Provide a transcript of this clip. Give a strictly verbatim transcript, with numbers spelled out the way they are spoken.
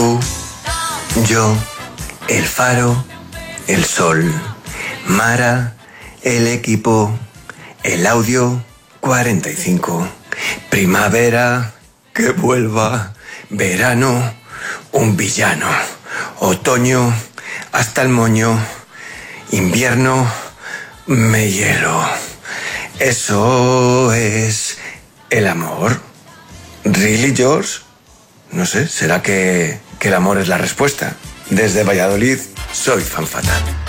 Tú, yo, el faro, el sol, Mara, el equipo, el audio cuarenta y cinco. Primavera, que vuelva. Verano, un villano. Otoño, hasta el moño. Invierno, me hielo. Eso es el amor. ¿Really, George? No sé, ¿será que, que el amor es la respuesta? Desde Valladolid, soy fan fatal.